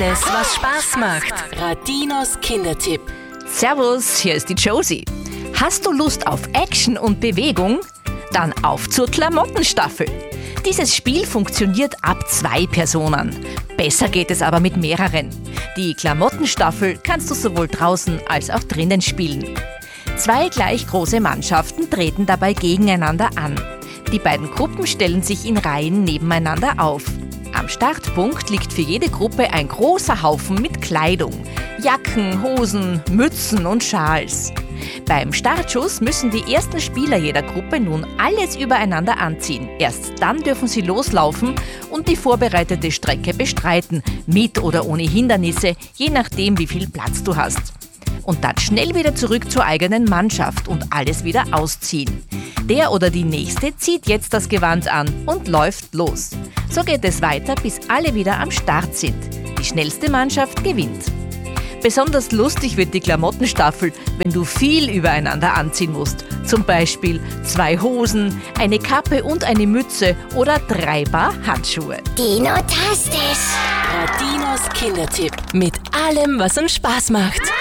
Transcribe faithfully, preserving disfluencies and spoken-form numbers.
Alles, was Spaß macht. Radinos Kindertipp. Servus, hier ist die Josie. Hast du Lust auf Action und Bewegung? Dann auf zur Klamottenstaffel. Dieses Spiel funktioniert ab zwei Personen. Besser geht es aber mit mehreren. Die Klamottenstaffel kannst du sowohl draußen als auch drinnen spielen. Zwei gleich große Mannschaften treten dabei gegeneinander an. Die beiden Gruppen stellen sich in Reihen nebeneinander auf. Am Startpunkt liegt für jede Gruppe ein großer Haufen mit Kleidung. Jacken, Hosen, Mützen und Schals. Beim Startschuss müssen die ersten Spieler jeder Gruppe nun alles übereinander anziehen. Erst dann dürfen sie loslaufen und die vorbereitete Strecke bestreiten, mit oder ohne Hindernisse, je nachdem wie viel Platz du hast. Und dann schnell wieder zurück zur eigenen Mannschaft und alles wieder ausziehen. Der oder die Nächste zieht jetzt das Gewand an und läuft los. So geht es weiter, bis alle wieder am Start sind. Die schnellste Mannschaft gewinnt. Besonders lustig wird die Klamottenstaffel, wenn du viel übereinander anziehen musst. Zum Beispiel zwei Hosen, eine Kappe und eine Mütze oder drei Paar Handschuhe. Dino-tastisch. Radinos Kindertipp. Mit allem, was uns Spaß macht.